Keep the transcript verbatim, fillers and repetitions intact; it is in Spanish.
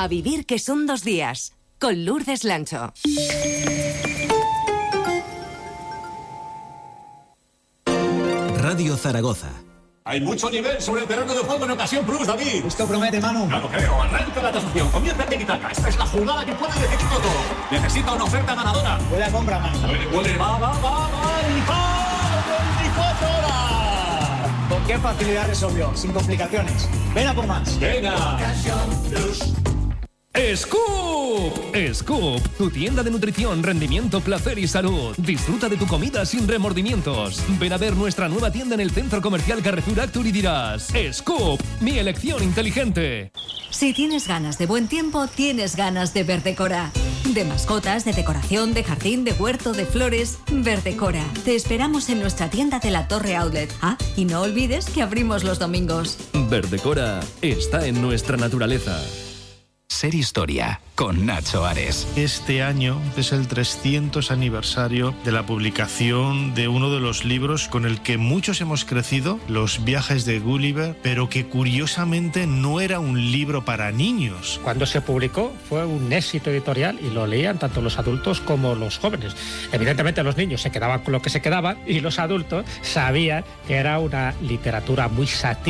A vivir que son dos días, con Lourdes Lancho. Radio Zaragoza. Hay mucho nivel sobre el terreno de juego en ocasión plus, David. Esto promete, Manu. Claro, creo. Arranca la tasación. Comienza tiki-taka. Esta es la jugada que puede decidirlo todo. Necesita una oferta ganadora. Buena compra, Manu. Puede, puede. Va, va, va, va. Y va. veinticuatro horas. ¿Con qué facilidad resolvió? Sin complicaciones. Ven a por más. Venga. ¡Scoop! ¡Scoop! Tu tienda de nutrición, rendimiento, placer y salud. Disfruta de tu comida sin remordimientos. Ven a ver nuestra nueva tienda en el Centro Comercial Carrefour Actur y dirás: ¡Scoop! Mi elección inteligente. Si tienes ganas de buen tiempo, tienes ganas de Verdecora. De mascotas, de decoración, de jardín, de huerto, de flores. Verdecora. Te esperamos en nuestra tienda de la Torre Outlet. Ah, y no olvides que abrimos los domingos. Verdecora está en nuestra naturaleza. Ser Historia, con Nacho Ares. Este año es el trescientos aniversario de la publicación de uno de los libros con el que muchos hemos crecido, Los viajes de Gulliver, pero que curiosamente no era un libro para niños. Cuando se publicó fue un éxito editorial y lo leían tanto los adultos como los jóvenes. Evidentemente los niños se quedaban con lo que se quedaban y los adultos sabían que era una literatura muy satírica